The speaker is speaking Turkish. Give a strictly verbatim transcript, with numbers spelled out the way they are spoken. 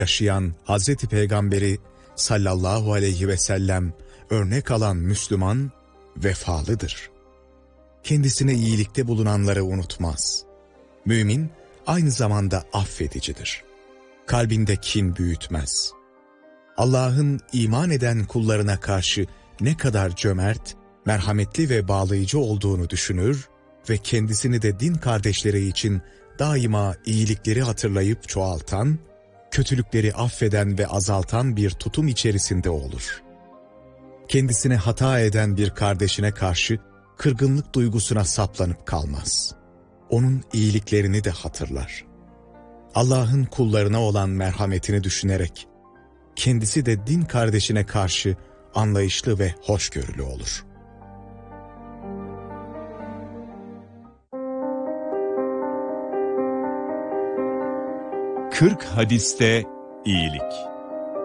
yaşayan Hazreti Peygamberi sallallahu aleyhi ve sellem örnek alan Müslüman vefalıdır. Kendisine iyilikte bulunanları unutmaz. Mümin aynı zamanda affedicidir. Kalbinde kin büyütmez. Allah'ın iman eden kullarına karşı ne kadar cömert, merhametli ve bağlayıcı olduğunu düşünür ve kendisini de din kardeşleri için daima iyilikleri hatırlayıp çoğaltan, kötülükleri affeden ve azaltan bir tutum içerisinde olur. Kendisine hata eden bir kardeşine karşı kırgınlık duygusuna saplanıp kalmaz. Onun iyiliklerini de hatırlar. Allah'ın kullarına olan merhametini düşünerek, kendisi de din kardeşine karşı anlayışlı ve hoşgörülü olur. kırk hadiste iyilik.